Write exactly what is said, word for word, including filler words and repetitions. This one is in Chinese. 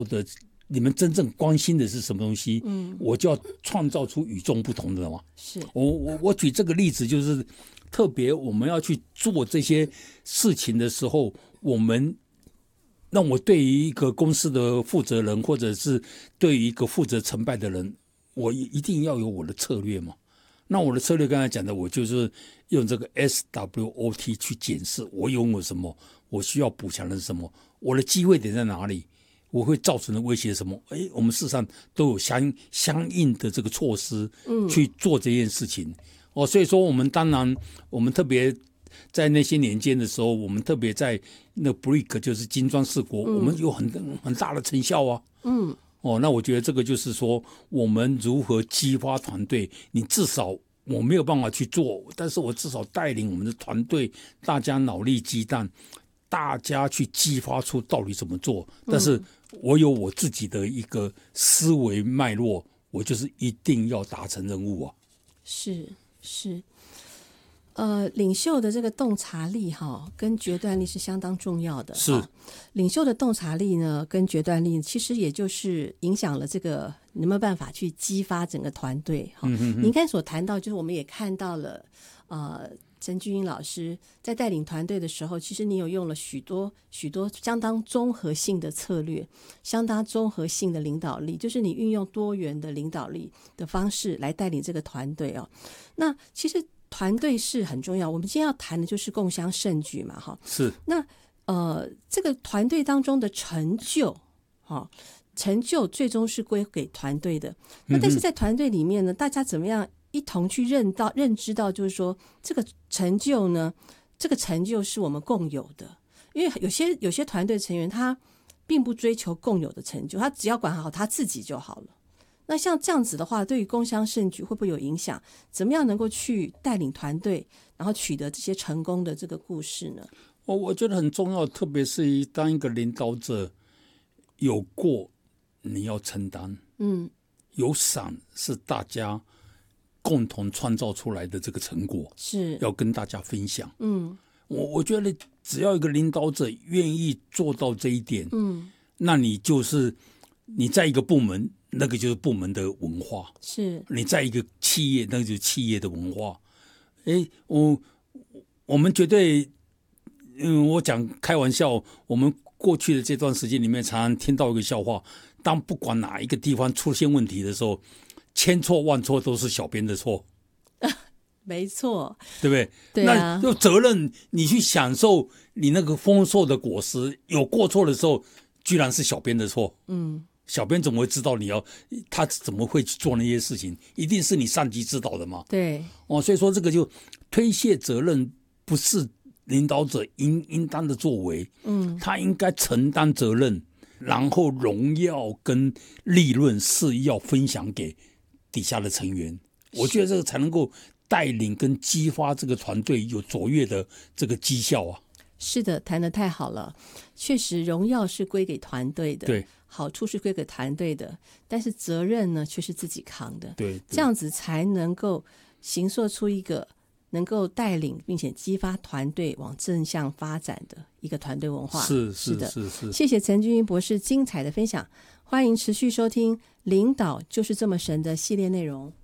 的你们真正关心的是什么东西，嗯，我就要创造出与众不同的嘛。 是我我我举这个例子，就是特别我们要去做这些事情的时候，我们让我对于一个公司的负责人，或者是对于一个负责成败的人，我一定要有我的策略嘛。那我的策略刚才讲的，我就是用这个 S W O T 去检视我拥有什么，我需要补强的是什么，我的机会点在哪里，我会造成的威胁什么？哎，我们事实上都有相相应的这个措施去做这件事情。嗯、哦，所以说我们当然，我们特别在那些年间的时候，我们特别在那 B R I C 就是金砖四国，嗯、我们有很很大的成效啊。嗯。哦，那我觉得这个就是说，我们如何激发团队？你至少我没有办法去做，但是我至少带领我们的团队，大家脑力激荡，大家去激发出到底怎么做。但是我有我自己的一个思维脉络，我就是一定要达成任务啊。 是是。呃，领袖的这个洞察力哈，跟决断力是相当重要的。 是， 领袖的洞察力呢，跟决断力，其实也就是影响了这个有没有办法去激发整个团队哈。嗯、您刚才所谈到，就是我们也看到了，呃，陈俊英老师在带领团队的时候，其实你有用了许多许多相当综合性的策略，相当综合性的领导力，就是你运用多元的领导力的方式来带领这个团队哦。那其实团队是很重要，我们今天要谈的就是共襄盛举嘛，哈。 是。 那呃，这个团队当中的成就，哈，成就最终是归给团队的。那但是在团队里面呢，大家怎么样一同去认到、认知到，就是说这个成就呢，这个成就是我们共有的。因为有些有些团队成员他并不追求共有的成就，他只要管好他自己就好了。那像这样子的话，对于共襄盛举会不会有影响？怎么样能够去带领团队，然后取得这些成功的这个故事呢？ 我我觉得很重要，特别是当一个领导者，有过你要承担，嗯，有赏是大家共同创造出来的这个成果， 是要跟大家分享。嗯，我我觉得只要一个领导者愿意做到这一点，嗯，那你就是你在一个部门。那个就是部门的文化， 是你在一个企业，那个就是企业的文化。哎，我我们绝对，嗯，我讲开玩笑，我们过去的这段时间里面，常常听到一个笑话：当不管哪一个地方出现问题的时候，千错万错都是小编的错。 没错， 对不对？ 对啊， 那有责任你去享受你那个丰硕的果实，有过错的时候，居然是小编的错。嗯。小编怎么会知道你要他怎么会去做那些事情？一定是你上级指导的嘛？ 对哦，所以说这个就推卸责任不是领导者应应当的作为，嗯，他应该承担责任，然后荣耀跟利润是要分享给底下的成员。我觉得这个才能够带领跟激发这个团队有卓越的这个绩效啊。 是的，谈得太好了，确实荣耀是归给团队的， 对， 好处是归给团队的，但是责任呢却是自己扛的， 对，对， 这样子才能够形塑出一个能够带领并且激发团队往正向发展的一个团队文化。 是是的， 是是， 谢谢陈俊英博士精彩的分享，欢迎持续收听《领导就是这么神》的系列内容。